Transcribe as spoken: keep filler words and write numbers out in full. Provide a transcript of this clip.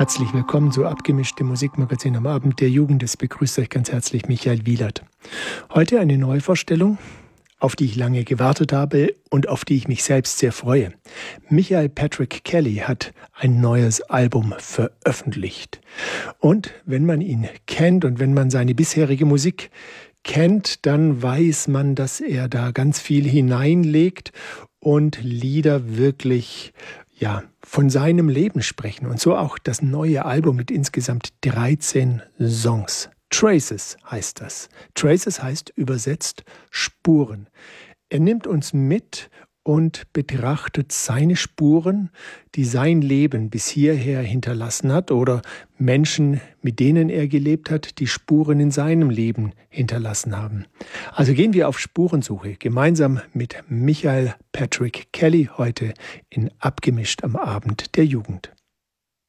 Herzlich willkommen zu Abgemischt, dem Musikmagazin am Abend der Jugend. Es begrüßt euch ganz herzlich Michael Wielert. Heute eine Neuvorstellung, auf die ich lange gewartet habe und auf die ich mich selbst sehr freue. Michael Patrick Kelly hat ein neues Album veröffentlicht. Und wenn man ihn kennt und wenn man seine bisherige Musik kennt, dann weiß man, dass er da ganz viel hineinlegt und Lieder wirklich, ja, von seinem Leben sprechen. Und so auch das neue Album mit insgesamt dreizehn Songs. Traces heißt das. Traces heißt übersetzt Spuren. Er nimmt uns mit und betrachtet seine Spuren, die sein Leben bis hierher hinterlassen hat, oder Menschen, mit denen er gelebt hat, die Spuren in seinem Leben hinterlassen haben. Also gehen wir auf Spurensuche, gemeinsam mit Michael Patrick Kelly heute in Abgemischt am Abend der Jugend.